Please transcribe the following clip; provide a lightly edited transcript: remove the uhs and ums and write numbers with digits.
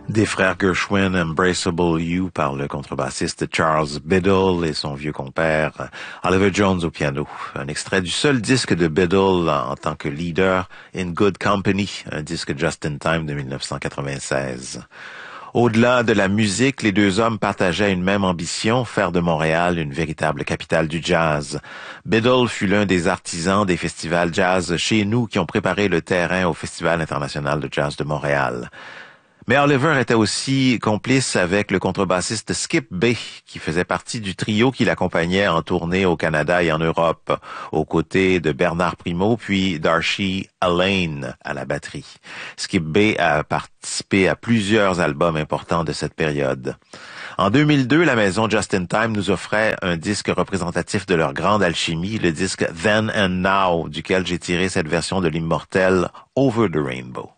Des frères Gershwin, Embraceable You par le contrebassiste Charles Biddle et son vieux compère Oliver Jones au piano. Un extrait du seul disque de Biddle en tant que leader, In Good Company, un disque Just in Time de 1996. Au-delà de la musique, les deux hommes partageaient une même ambition, faire de Montréal une véritable capitale du jazz. Biddle fut l'un des artisans des festivals jazz chez nous qui ont préparé le terrain au Festival international de jazz de Montréal. Mais Oliver était aussi complice avec le contrebassiste Skip Bay, qui faisait partie du trio qui l'accompagnait en tournée au Canada et en Europe, aux côtés de Bernard Primo, puis d'Archie Alleyne à la batterie. Skip Bay a participé à plusieurs albums importants de cette période. En 2002, la maison Just in Time nous offrait un disque représentatif de leur grande alchimie, le disque Then and Now, duquel j'ai tiré cette version de l'immortel Over the Rainbow.